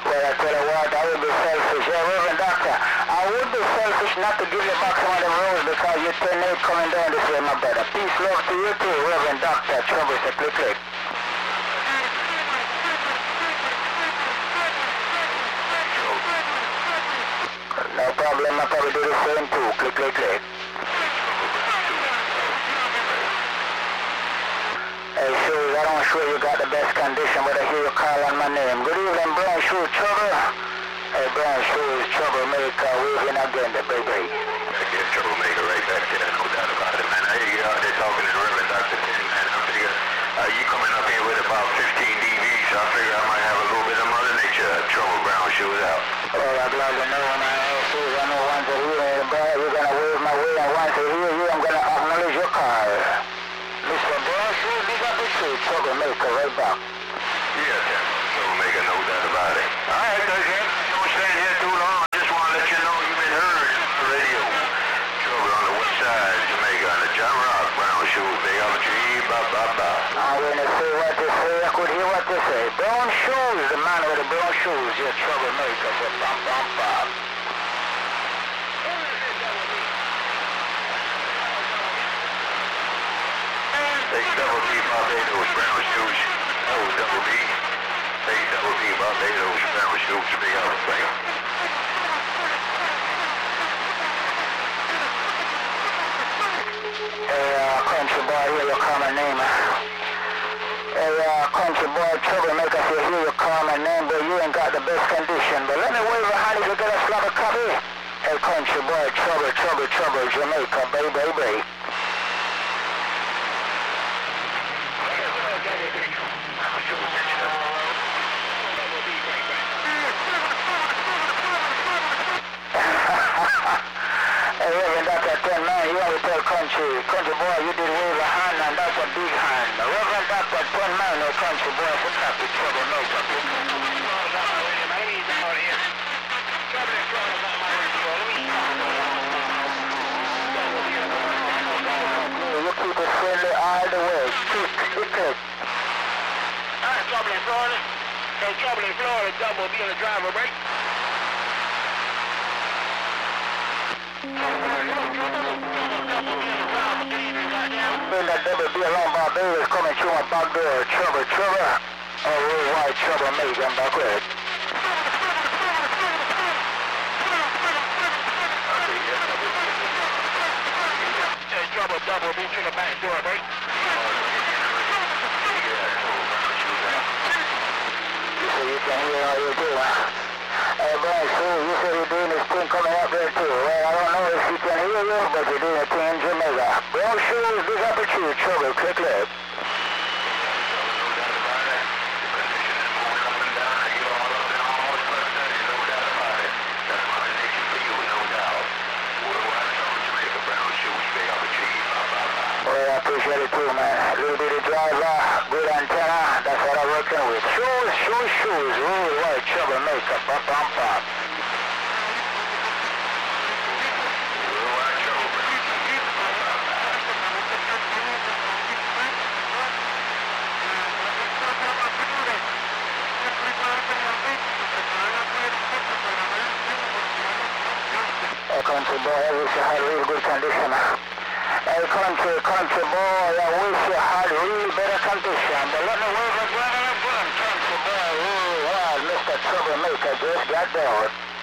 Well, I tell you what, I would be selfish. Yeah, Reverend Doctor, I would be selfish not to give you back some of the roads because you're 10-8 coming down this way, my brother. Peace, love to you too, Reverend Doctor. Trouble, say click, click. No problem, I probably do the same too. Click, click, click. Hey, Shoes, I don't sure you got the best condition, but I hear you call on my name. Good evening, Brown Shoes, Trouble. Hey, Brown Shoes, Troublemaker, waving again, the baby. Back here, Troublemaker, right back there, no doubt about it, man. I hear you out there talking to the Reverend Dr. Tin, man. I figure you coming up here with about 15 DVs, so I figure I might have a little bit of Mother Nature. Trouble, Brown Shoes out. Oh, I'm glad to know, man. Shoes, I know once I hear you, bro, you're going to wave my way, and once I hear you, I'm going to acknowledge your call. Mr. Brown Shoes, big up the truth, Troublemaker, right back. Yes, sir. Troublemaker, no doubt about it. All right, Doug, don't stand here too long. I just want to let you know you've been heard on the radio. Trouble on the west side, Jamaica, on the John Rock, Brown Shoes, big opportunity, ba-ba-ba. When they say what they say, I could hear what they say. Brown Shoes, the man with the brown shoes, you're Troublemaker, so bam, bam, bam. Hey, Double B, Barbados, Brown Shoes. Oh, Double B. Hey, Double B, Barbados, Brown Shoes, big opportunity. Hey, country boy, hear you call my name. Hey, country boy, Troublemaker, if you hear you call my name, but you ain't got the best condition. But let me wave a hand if you get a slap of copy. Hey, country boy, trouble, Jamaica, baby. Hey, Reverend Dr. Ten, man, you always tell country boy, you did wave a hand, and that's a big hand. Reverend Dr. Ten, man, no country boy, for not the Troublemaker. You keep it friendly all the way. Click. Trouble in Florida. Hey, Trouble in Florida, Double B in the driver, right? That Double B along Barbados coming through my back door. Trouble. Oh, worldwide Troublemaker, I'm back with it. Hey, Trouble, Double B through the back door, right? You can hear how you do, huh? Hey, boy, you said you're doing this thing coming up there too. Well, I don't know if he can hear you, but you're doing a thing in Jamaica. Brown Shoes, big up at you, Trouble, quick lip. Well, I appreciate it too, man. A little bit of driver, good antenna, that's what I'm working with. Shoes, really white Troublemaker, pop. Hey, country boy, I wish you had really good condition. Hey, country boy, I wish you had really better condition. But let me wave again, country boy. Oh, well, Mr. Troublemaker just got there.